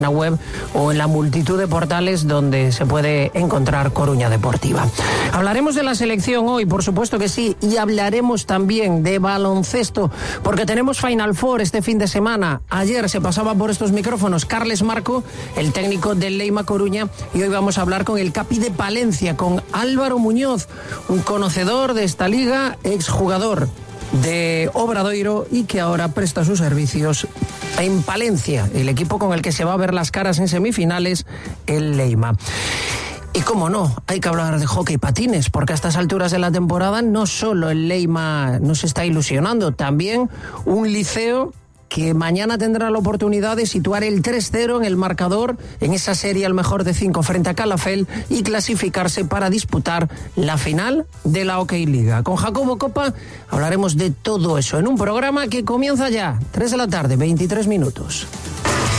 web o en la multitud de portales donde se puede encontrar Coruña Deportiva. Hablaremos de la selección hoy, por supuesto que sí, y hablaremos también de baloncesto, porque tenemos Final Four este fin de semana. Ayer se pasaba por estos micrófonos Carles Marco, el técnico del Leima Coruña, y hoy vamos a hablar con el capi de Palencia, con Álvaro Muñoz, un conocedor de esta liga, exjugador de Obradoiro y que ahora presta sus servicios en Palencia, el equipo con el que se va a ver las caras en semifinales, el Leima. Y cómo no, hay que hablar de hockey patines, porque a estas alturas de la temporada no solo el Leima nos está ilusionando, también un Liceo que mañana tendrá la oportunidad de situar el 3-0 en el marcador en esa serie al mejor de 5 frente a Calafell y clasificarse para disputar la final de la Hockey Liga. Con Jacobo Copa hablaremos de todo eso en un programa que comienza ya, 3 de la tarde, 23 minutos.